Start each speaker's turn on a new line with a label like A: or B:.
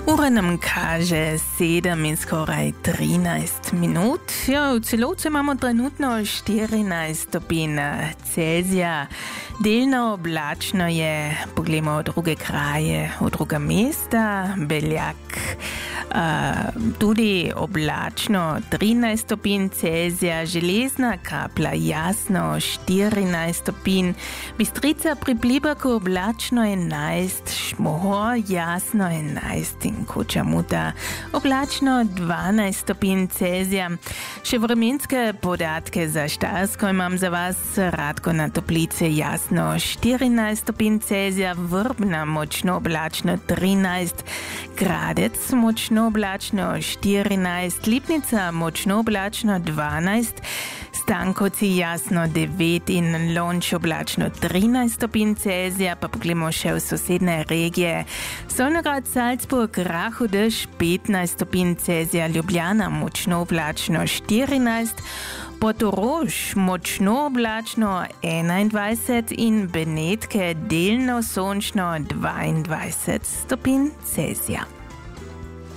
A: Ura nam kaže 7 in skoraj 13 minut. Ja, v celovcu imamo trenutno 14 stopinj Celzija. Delno oblačno je, poglejmo v druge kraje, v druga mesta, Beljak. Tudi oblačno 13 stopinj Celzija, Železna Kapla jasno 14 stopinj, Bistrica pri Pliberku oblačno 11, Šmohor jasno 11 in Kočamuta oblačno 12 stopinj Celzija. Še vremenske podatke za Štajersko imam za vas. Radko na Toplice jasno 14 stopinj Celzija, Vrbna močno oblačno 13, Gradec močno oblačno 14, Lipnica močno oblačno 12, Stankovci jasno 9 in Lonč oblačno 13 stopinj Celzija, pa poglejmo še v sosedne regije. Solnograd, Salzburg, Rachu dež 15 stopinj Celzija, Ljubljana močno oblačno 14, Portorož močno oblačno 21 in Benetke delno sončno 22 stopinj Celzija.